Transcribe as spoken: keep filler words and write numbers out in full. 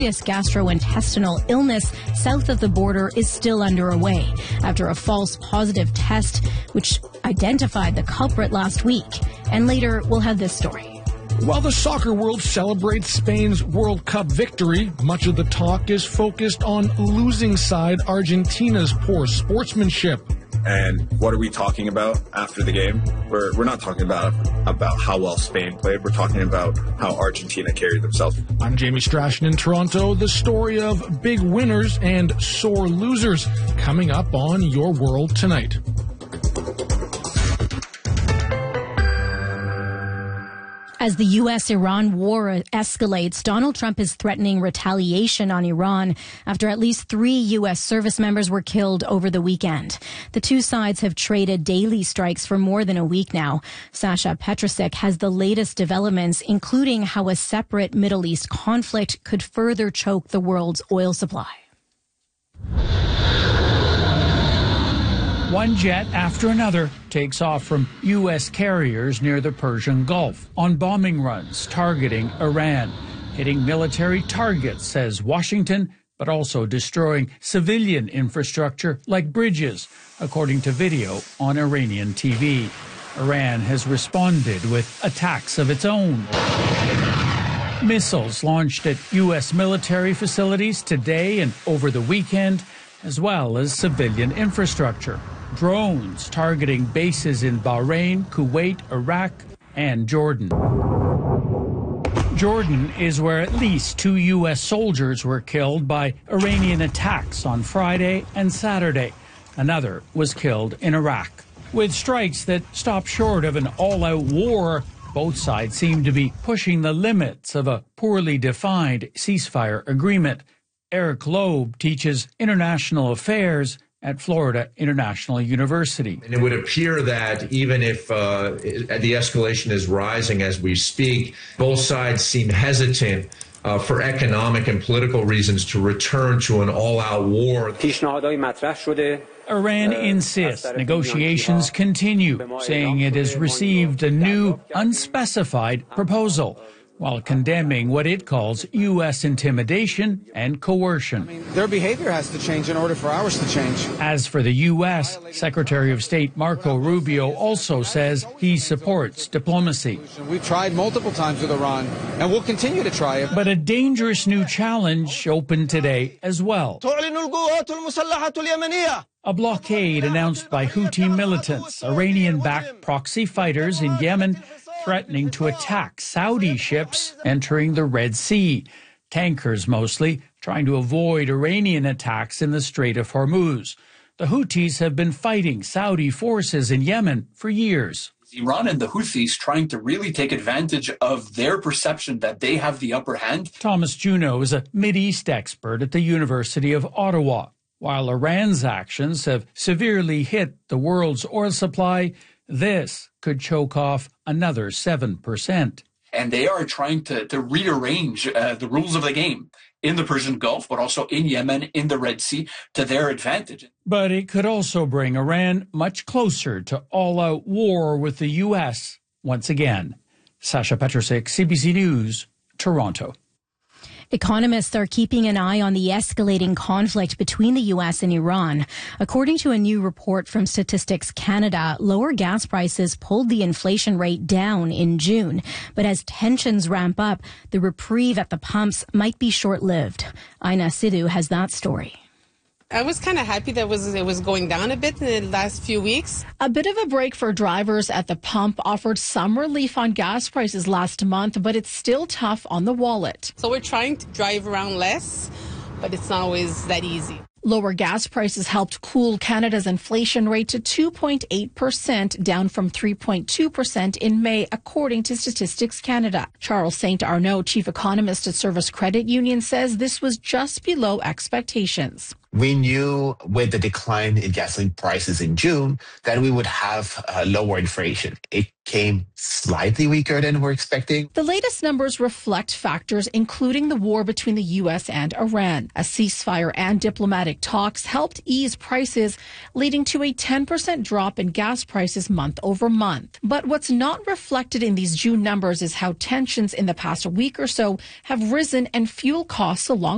This gastrointestinal illness south of the border is still underway after a false positive test which identified the culprit last week. And later, we'll have this story. While the soccer world celebrates Spain's World Cup victory, much of the talk is focused on losing side Argentina's poor sportsmanship. And what are we talking about after the game? We're we're not talking about about how well Spain played. We're talking about how Argentina carried themselves. I'm Jamie Strachan in Toronto. The story of big winners and sore losers coming up on Your World Tonight. As the U S Iran war escalates, Donald Trump is threatening retaliation on Iran after at least three U S service members were killed over the weekend. The two sides have traded daily strikes for more than a week now. Sasha Petrusek has the latest developments, including how a separate Middle East conflict could further choke the world's oil supply. One jet after another takes off from U S carriers near the Persian Gulf on bombing runs targeting Iran, hitting military targets, says Washington, but also destroying civilian infrastructure like bridges, according to video on Iranian T V. Iran has responded with attacks of its own. Missiles launched at U S military facilities today and over the weekend, as well as civilian infrastructure. Drones targeting bases in Bahrain, Kuwait, Iraq, and Jordan. Jordan is where at least two U S soldiers were killed by Iranian attacks on Friday and Saturday. Another was killed in Iraq. With strikes that stop short of an all-out war, both sides seem to be pushing the limits of a poorly defined ceasefire agreement. Eric Loeb teaches international affairs at Florida International University. And it would appear that even if uh, the escalation is rising as we speak, both sides seem hesitant uh, for economic and political reasons to return to an all-out war. Iran insists negotiations continue, saying it has received a new unspecified proposal, while condemning what it calls U S intimidation and coercion. I mean, their behavior has to change in order for ours to change. As for the U S, Secretary of State Marco Rubio also says he supports diplomacy. We've tried multiple times with Iran, and we'll continue to try it. But a dangerous new challenge opened today as well. A blockade announced by Houthi militants, Iranian-backed proxy fighters in Yemen, threatening to attack Saudi ships entering the Red Sea. Tankers mostly, trying to avoid Iranian attacks in the Strait of Hormuz. The Houthis have been fighting Saudi forces in Yemen for years. Iran and the Houthis trying to really take advantage of their perception that they have the upper hand. Thomas Juneau is a Mideast expert at the University of Ottawa. While Iran's actions have severely hit the world's oil supply, this could choke off another seven percent. And they are trying to, to rearrange uh, the rules of the game in the Persian Gulf, but also in Yemen, in the Red Sea, to their advantage. But it could also bring Iran much closer to all-out war with the U S once again. Sasha Petrusek, C B C News, Toronto. Economists are keeping an eye on the escalating conflict between the U S and Iran. According to a new report from Statistics Canada, lower gas prices pulled the inflation rate down in June. But as tensions ramp up, the reprieve at the pumps might be short-lived. Aina Sidhu has that story. I was kind of happy that it was, it was going down a bit in the last few weeks. A bit of a break for drivers at the pump offered some relief on gas prices last month, but it's still tough on the wallet. So we're trying to drive around less, but it's not always that easy. Lower gas prices helped cool Canada's inflation rate to two point eight percent, down from three point two percent in May, according to Statistics Canada. Charles Saint Arnaud, chief economist at Service Credit Union, says this was just below expectations. We knew with the decline in gasoline prices in June that we would have uh, lower inflation. It came slightly weaker than we're expecting. The latest numbers reflect factors including the war between the U S and Iran. A ceasefire and diplomatic talks helped ease prices, leading to a ten percent drop in gas prices month over month. But what's not reflected in these June numbers is how tensions in the past week or so have risen and fuel costs along